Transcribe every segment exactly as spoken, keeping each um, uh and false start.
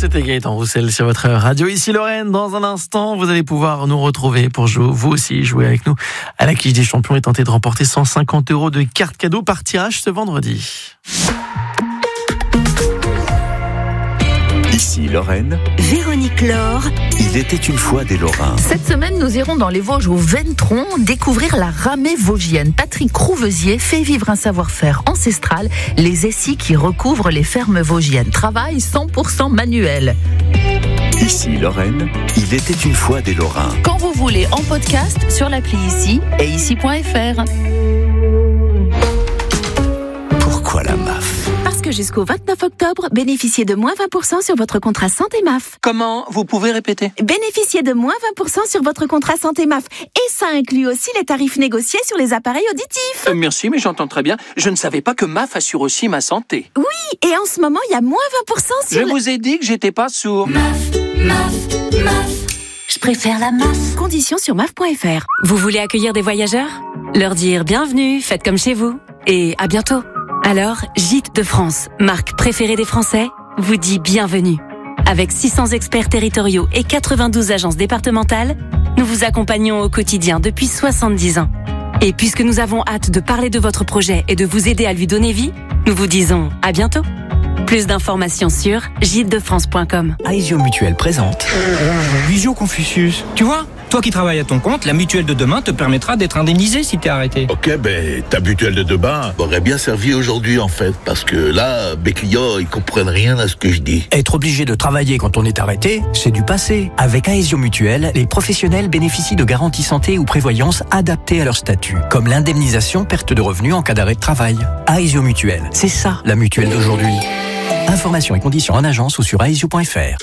c'était Gaëtan Roussel sur votre radio. Ici Lorraine, dans un instant, vous allez pouvoir nous retrouver pour jouer, vous aussi jouer avec nous à la quiche des champions et tenter de remporter cent cinquante euros de cartes cadeaux par tirage ce vendredi. Ici Lorraine, Véronique Laure. il était une fois des Lorrains. Cette semaine, nous irons dans les Vosges au Ventron découvrir la ramée vosgienne. Patrick Crouvesier fait vivre un savoir-faire ancestral, les essis qui recouvrent les fermes vosgiennes. Travail cent pour cent manuel. Ici Lorraine, il était une fois des Lorrains. Quand vous voulez, en podcast sur l'appli Ici et ici point f r. Pourquoi la M A F ? Parce que jusqu'au vingt-neuf octobre, bénéficiez de moins vingt pour cent sur votre contrat santé M A F. Comment ? Vous pouvez répéter ? Bénéficiez de moins vingt pour cent sur votre contrat santé M A F. Et ça inclut aussi les tarifs négociés sur les appareils auditifs. Euh, merci, mais j'entends très bien. Je ne savais pas que M A F assure aussi ma santé. Oui, et en ce moment, il y a moins vingt pour cent sur... Je le... vous ai dit que j'étais pas sourd. M A F, M A F, M A F. Je préfère la M A F. Conditions sur M A F point f r. Vous voulez accueillir des voyageurs ? Leur dire bienvenue, faites comme chez vous. Et à bientôt. Alors, Gîtes de France, marque préférée des Français, vous dit bienvenue. Avec six cents experts territoriaux et quatre-vingt-douze agences départementales, nous vous accompagnons au quotidien depuis soixante-dix ans. Et puisque nous avons hâte de parler de votre projet et de vous aider à lui donner vie, nous vous disons à bientôt. Plus d'informations sur gîtes de france point com. Aesio Mutuelle présente Visio Confucius. Tu vois, toi qui travailles à ton compte, la mutuelle de demain te permettra d'être indemnisé si t'es arrêté. Ok, ben ta mutuelle de demain m'aurait bien servi aujourd'hui en fait, parce que là, mes clients, ils comprennent rien à ce que je dis. Être obligé de travailler quand on est arrêté, c'est du passé. Avec Aesio Mutuelle, les professionnels bénéficient de garanties santé ou prévoyance adaptées à leur statut, comme l'indemnisation perte de revenus en cas d'arrêt de travail. Aesio Mutuelle, c'est ça la mutuelle d'aujourd'hui. Informations et conditions en agence ou sur aesio point f r.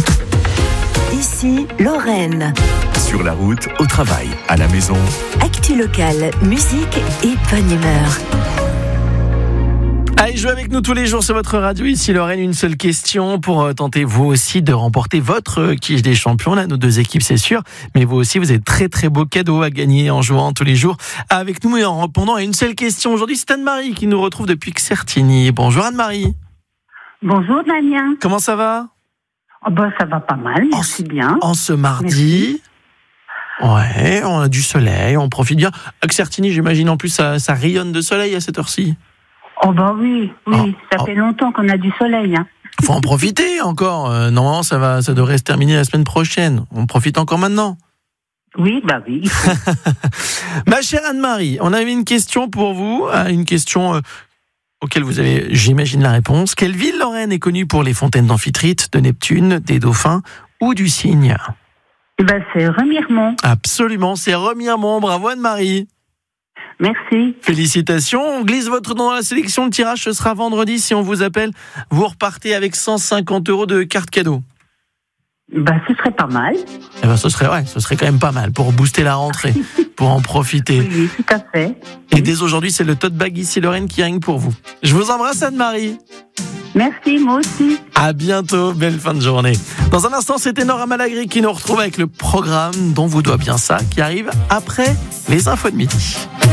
Ici, Lorraine. Sur la route, au travail, à la maison. Actu locale, musique et bonne humeur. Allez, jouez avec nous tous les jours sur votre radio. Ici Lorraine, une seule question pour tenter vous aussi de remporter votre quiche des champions. Là, nos deux équipes, c'est sûr. Mais vous aussi, vous avez très très beaux cadeaux à gagner en jouant tous les jours avec nous et en répondant à une seule question. Aujourd'hui, c'est Anne-Marie qui nous retrouve depuis Certigny. Bonjour Anne-Marie. Bonjour Damien. Comment ça va ? Oh bah, ça va pas mal, merci en, bien. En ce mardi, merci. Ouais, on a du soleil, on profite bien. À Certigny, j'imagine en plus, ça, ça rayonne de soleil à cette heure-ci. Oh bah oui, oui, oh, ça oh. fait longtemps qu'on a du soleil. Hein. Faut en profiter encore. Euh, normalement, ça va, ça devrait se terminer la semaine prochaine. On profite encore maintenant. Oui, bah oui. Ma chère Anne-Marie, on avait une question pour vous, une question... Euh, auquel vous avez, j'imagine, la réponse. Quelle ville lorraine est connue pour les fontaines d'Amphitrite, de Neptune, des dauphins ou du cygne ? Eh ben, c'est Remiremont. Absolument, c'est Remiremont. Bravo Anne-Marie. Merci. Félicitations. On glisse votre nom dans la sélection. Le tirage, ce sera vendredi. Si on vous appelle, vous repartez avec cent cinquante euros de cartes cadeaux. Ben, ce serait pas mal. Eh ben, ce serait, ouais, ce serait quand même pas mal pour booster la rentrée, pour en profiter. Oui, tout à fait. Et dès aujourd'hui, c'est le tote bag Ici Lorraine qui règne pour vous. Je vous embrasse Anne-Marie. Merci, moi aussi. À bientôt, belle fin de journée. Dans un instant, c'était Nora Malagry qui nous retrouve avec le programme dont vous doit bien ça, qui arrive après les infos de midi.